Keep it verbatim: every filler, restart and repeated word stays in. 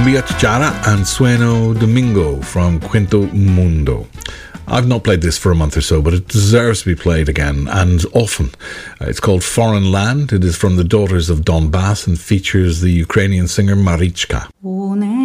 Via Chiara and Sueno Domingo from Quinto Mundo. I've not played this for a month or so, but it deserves to be played again, and often. Uh, it's called Foreign Land. It is from the Daughters of Donbass and features the Ukrainian singer Marichka.